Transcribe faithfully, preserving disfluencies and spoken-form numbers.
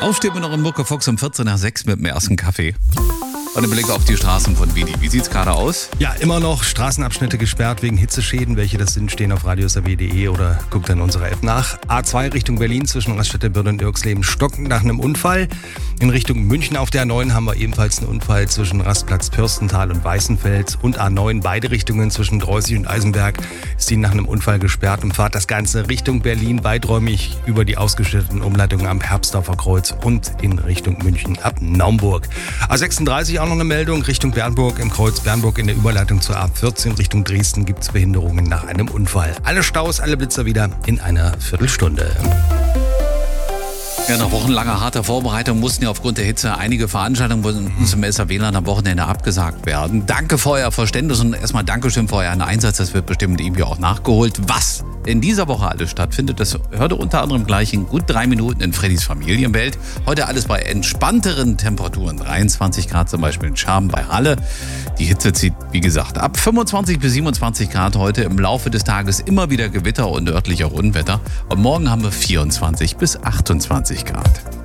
Aufstehen wir noch in Mucke Fuchs um vierzehn nach sechs mit dem ersten Kaffee. Und ein Blick auf die Straßen von Willi. Wie sieht's gerade aus? Ja, immer noch Straßenabschnitte gesperrt wegen Hitzeschäden. Welche das sind, stehen auf radios punkt a w punkt de oder guckt in unserer App nach. A zwei Richtung Berlin zwischen Raststätte-Bürde und Irksleben stockend nach einem Unfall. In Richtung München auf der A neun haben wir ebenfalls einen Unfall zwischen Rastplatz Pürstental und Weißenfels. Und A neun, beide Richtungen zwischen Dreußig und Eisenberg, ist die nach einem Unfall gesperrt und fahrt das Ganze Richtung Berlin weiträumig über die ausgeschilderten Umleitungen am Herbstdorfer Kreuz und in Richtung München ab Naumburg. A sechsunddreißig auch noch eine Meldung Richtung Bernburg im Kreuz Bernburg in der Überleitung zur A vierzehn Richtung Dresden gibt es Behinderungen nach einem Unfall. Alle Staus, alle Blitzer wieder in einer Viertelstunde. Ja, nach wochenlanger harter Vorbereitung mussten ja aufgrund der Hitze einige Veranstaltungen zum S A W-Land am Wochenende abgesagt werden. Danke für euer Verständnis und erstmal Dankeschön für euren Einsatz. Das wird bestimmt irgendwie auch nachgeholt. Was in dieser Woche alles stattfindet, das hört ihr unter anderem gleich in gut drei Minuten in Freddys Familienwelt. Heute alles bei entspannteren Temperaturen. dreiundzwanzig Grad zum Beispiel in Scherben bei Halle. Die Hitze zieht, wie gesagt, ab fünfundzwanzig bis siebenundzwanzig Grad heute. Im Laufe des Tages immer wieder Gewitter und örtlich auch Unwetter. Und morgen haben wir vierundzwanzig bis achtundzwanzig Grad.